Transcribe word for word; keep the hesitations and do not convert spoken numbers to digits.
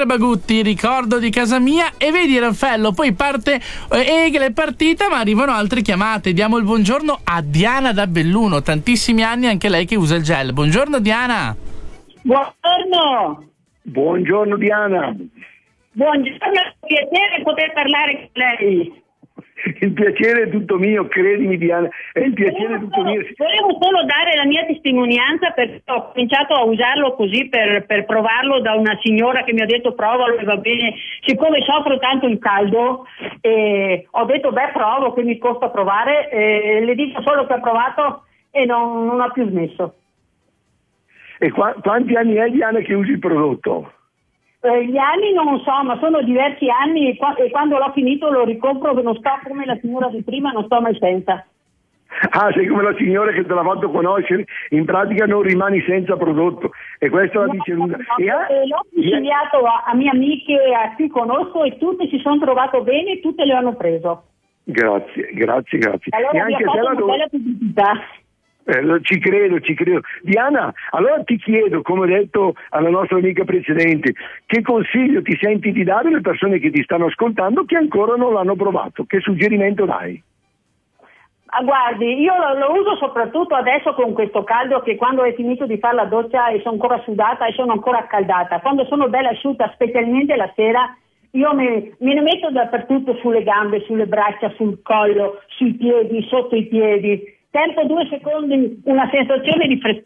Mister Bagutti, ricordo di casa mia, e vedi Raffaello, poi parte eh, Egle è partita, ma arrivano altre chiamate. Diamo il buongiorno a Diana da Belluno, tantissimi anni anche lei che usa il gel. Buongiorno Diana. Buongiorno. Buongiorno Diana. Buongiorno, è un piacere poter parlare con lei. Il piacere è tutto mio, credimi Diana, è il piacere Volevo tutto solo, mio. volevo solo dare la mia testimonianza, perché ho cominciato a usarlo così per, per provarlo da una signora che mi ha detto provalo e va bene. Siccome soffro tanto il caldo, eh, ho detto beh provo, che mi costa provare, eh, le dico solo che ho provato e non, non ho più smesso. E qua, quanti anni è Diana che usi il prodotto? Eh, gli anni non so, ma sono diversi anni e, qua, e quando l'ho finito lo ricompro, non sto come la signora di prima, non sto mai senza. Ah, sei come la signora che te l'ha fatto conoscere, in pratica non rimani senza prodotto, e questo la No, dice no, lunga. no, E ha- eh, l'ho consigliato a, a mie amiche a cui conosco e tutte si sono trovato bene e tutte le hanno preso. Grazie, grazie, grazie. Allora E vi ho anche fatto se la una do- bella pubblicità. Eh, lo- ci credo, ci credo. Diana, allora ti chiedo, come ho detto alla nostra amica precedente, che consiglio ti senti di dare alle persone che ti stanno ascoltando che ancora non l'hanno provato? Che suggerimento dai? Ah, guardi, io lo, lo uso soprattutto adesso con questo caldo, che quando ho finito di fare la doccia e sono ancora sudata e sono ancora accaldata. Quando sono bella asciutta, specialmente la sera, io me, me ne metto dappertutto, sulle gambe, sulle braccia, sul collo, sui piedi, sotto i piedi. Tempo due secondi, una sensazione di freschezza.